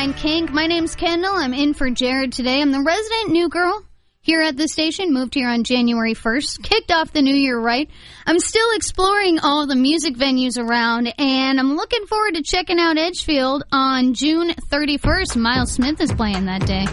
99.9 Kink. My name's Kendall. I'm in for Jared today. I'm the resident new girl here at the station. Moved here on January 1st. Kicked off the new year right. I'm still exploring all the music venues around, and I'm looking forward to checking out Edgefield on June 31st. Miles Smith is playing that day.